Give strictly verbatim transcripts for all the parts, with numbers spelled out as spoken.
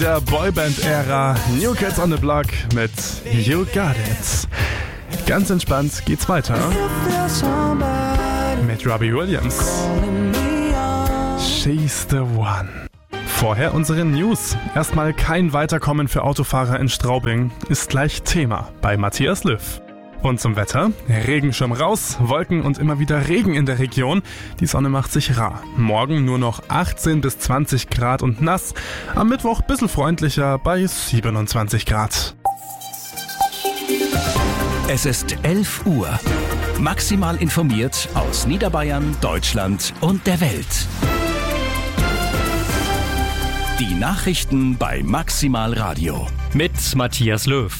Der Boyband-Ära New Kids on the Block mit You Got It. Ganz entspannt geht's weiter mit Robbie Williams. She's the one. Vorher unsere News. Erstmal kein Weiterkommen für Autofahrer in Straubing. Ist gleich Thema bei Matthias Löw. Und zum Wetter. Regenschirm raus, Wolken und immer wieder Regen in der Region. Die Sonne macht sich rar. Morgen nur noch achtzehn bis zwanzig Grad und nass. Am Mittwoch ein bisschen freundlicher bei siebenundzwanzig Grad. Es ist elf Uhr. Maximal informiert aus Niederbayern, Deutschland und der Welt. Die Nachrichten bei Maximal Radio. Mit Matthias Löw.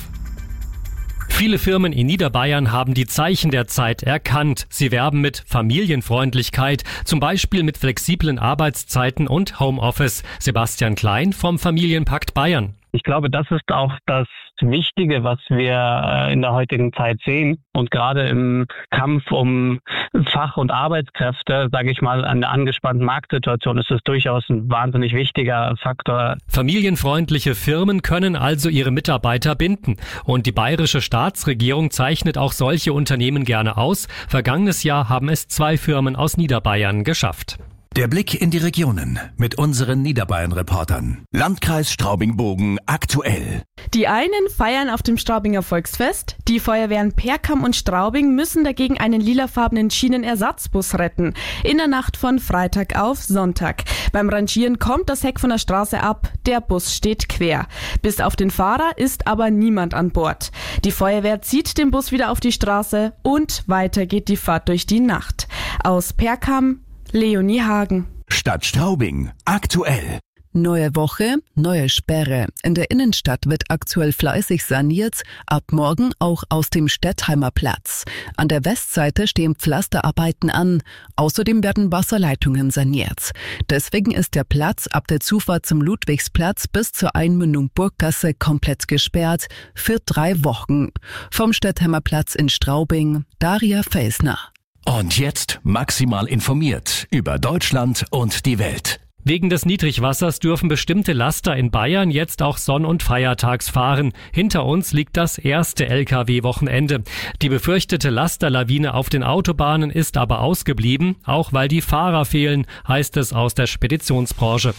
Viele Firmen in Niederbayern haben die Zeichen der Zeit erkannt. Sie werben mit Familienfreundlichkeit, zum Beispiel mit flexiblen Arbeitszeiten und Homeoffice. Sebastian Klein vom Familienpakt Bayern. Ich glaube, das ist auch das Wichtige, was wir in der heutigen Zeit sehen. Und gerade im Kampf um Fach- und Arbeitskräfte, sage ich mal, an der angespannten Marktsituation ist es durchaus ein wahnsinnig wichtiger Faktor. Familienfreundliche Firmen können also ihre Mitarbeiter binden. Und die bayerische Staatsregierung zeichnet auch solche Unternehmen gerne aus. Vergangenes Jahr haben es zwei Firmen aus Niederbayern geschafft. Der Blick in die Regionen mit unseren Niederbayern-Reportern. Landkreis Straubing-Bogen aktuell. Die einen feiern auf dem Straubinger Volksfest. Die Feuerwehren Perkam und Straubing müssen dagegen einen lilafarbenen Schienenersatzbus retten. In der Nacht von Freitag auf Sonntag. Beim Rangieren kommt das Heck von der Straße ab. Der Bus steht quer. Bis auf den Fahrer ist aber niemand an Bord. Die Feuerwehr zieht den Bus wieder auf die Straße und weiter geht die Fahrt durch die Nacht. Aus Perkam, Leonie Hagen. Stadt Straubing aktuell. Neue Woche, neue Sperre. In der Innenstadt wird aktuell fleißig saniert, ab morgen auch aus dem Stettheimer Platz. An der Westseite stehen Pflasterarbeiten an. Außerdem werden Wasserleitungen saniert. Deswegen ist der Platz ab der Zufahrt zum Ludwigsplatz bis zur Einmündung Burggasse komplett gesperrt für drei Wochen. Vom Stettheimer Platz in Straubing, Daria Felsner. Und jetzt maximal informiert über Deutschland und die Welt. Wegen des Niedrigwassers dürfen bestimmte Laster in Bayern jetzt auch sonn- und feiertags fahren. Hinter uns liegt das erste L K W-Wochenende. Die befürchtete Lasterlawine auf den Autobahnen ist aber ausgeblieben, auch weil die Fahrer fehlen, heißt es aus der Speditionsbranche.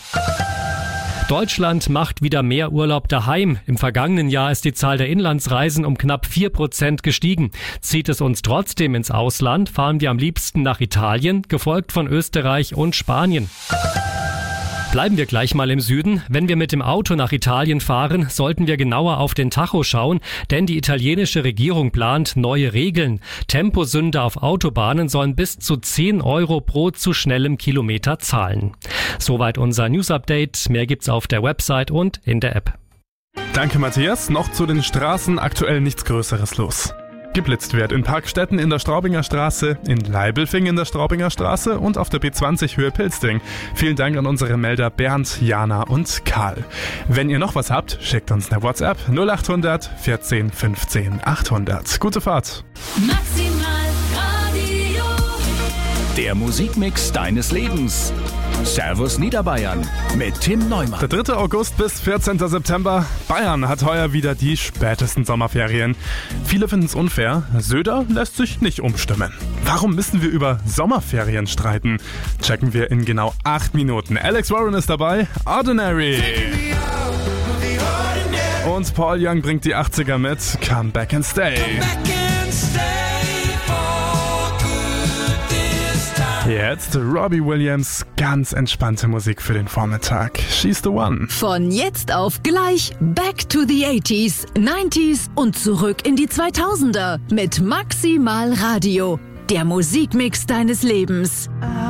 Deutschland macht wieder mehr Urlaub daheim. Im vergangenen Jahr ist die Zahl der Inlandsreisen um knapp vier Prozent gestiegen. Zieht es uns trotzdem ins Ausland, fahren wir am liebsten nach Italien, gefolgt von Österreich und Spanien. Bleiben wir gleich mal im Süden. Wenn wir mit dem Auto nach Italien fahren, sollten wir genauer auf den Tacho schauen, denn die italienische Regierung plant neue Regeln. Temposünder auf Autobahnen sollen bis zu zehn Euro pro zu schnellem Kilometer zahlen. Soweit unser News-Update. Mehr gibt's auf der Website und in der App. Danke, Matthias. Noch zu den Straßen aktuell nichts Größeres los. Geblitzt wird in Parkstetten in der Straubinger Straße, in Leibelfing in der Straubinger Straße und auf der B zwanzig Höhe Pilzding. Vielen Dank an unsere Melder Bernd, Jana und Karl. Wenn ihr noch was habt, schickt uns eine WhatsApp null acht hundert vierzehn fünfzehn achthundert. Gute Fahrt. Maximal Radio. Der Musikmix deines Lebens. Servus Niederbayern mit Tim Neumann. Der dritte August bis vierzehnten September. Bayern hat heuer wieder die spätesten Sommerferien. Viele finden es unfair. Söder lässt sich nicht umstimmen. Warum müssen wir über Sommerferien streiten? Checken wir in genau acht Minuten. Alex Warren ist dabei. Ordinary. Und Paul Young bringt die achtziger mit. Come Back and Stay. Jetzt Robbie Williams, ganz entspannte Musik für den Vormittag. She's the one. Von jetzt auf gleich Back to the eighties, nineties und zurück in die zweitausender mit Maximal Radio. Der Musikmix deines Lebens.